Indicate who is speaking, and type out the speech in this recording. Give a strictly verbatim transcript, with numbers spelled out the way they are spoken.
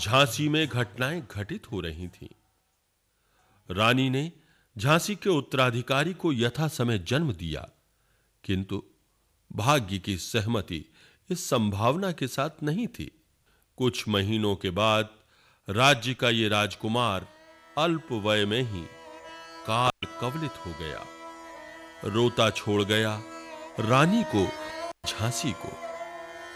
Speaker 1: झांसी में घटनाएं घटित हो रही थीं। रानी ने झांसी के उत्तराधिकारी को यथा समय जन्म दिया, किंतु भाग्य की सहमति इस संभावना के साथ नहीं थी। कुछ महीनों के बाद राज्य का ये राजकुमार अल्प वय में ही काल कवलित हो गया। रोता छोड़ गया रानी को, झांसी को।